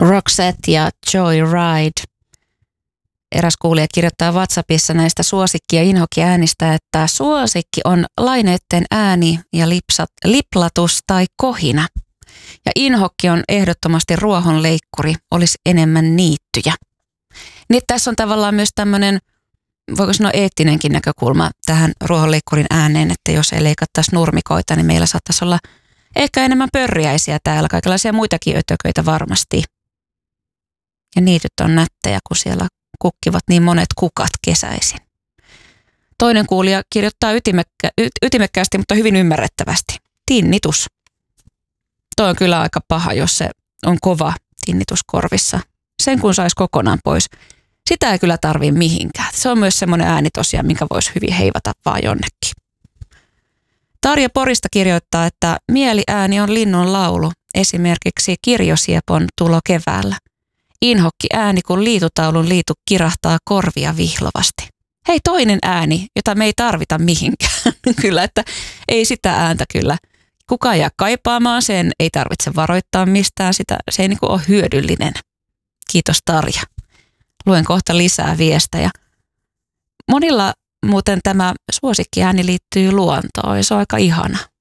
Roxette ja Joyride. Eräs kuulija kirjoittaa WhatsAppissa näistä suosikki- ja inhokki-äänistä, että suosikki on laineiden ääni ja liplatus tai kohina. Ja inhokki on ehdottomasti ruohonleikkuri, olisi enemmän niittyjä. Niin tässä on tavallaan myös tämmöinen, voiko sanoa eettinenkin näkökulma tähän ruohonleikkurin ääneen, että jos ei leikattaisi nurmikoita, niin meillä saattaisi olla ehkä enemmän pörriäisiä täällä, kaikenlaisia muitakin ötököitä varmasti. Ja niityt on nättejä, kun siellä kukkivat niin monet kukat kesäisin. Toinen kuulija kirjoittaa ytimekkäästi, mutta hyvin ymmärrettävästi. Tinnitus. Toi on kyllä aika paha, jos se on kova tinnitus korvissa. Sen kun saisi kokonaan pois. Sitä ei kyllä tarvii mihinkään. Se on myös semmoinen ääni tosiaan, minkä voisi hyvin heivata vaan jonnekin. Tarja Porista kirjoittaa, että mieliääni on linnun laulu, esimerkiksi kirjosiepon tulo keväällä. Inhokki ääni, kun liitutaulun liitu kirahtaa korvia vihlovasti. Hei, toinen ääni, jota me ei tarvita mihinkään. Kyllä, että ei sitä ääntä kyllä. Kukaan jää kaipaamaan, sen ei tarvitse varoittaa mistään, se ei niin kuin ole hyödyllinen. Kiitos Tarja. Luen kohta lisää viestejä. Monilla muuten tämä suosikkiääni liittyy luontoon ja se on aika ihana.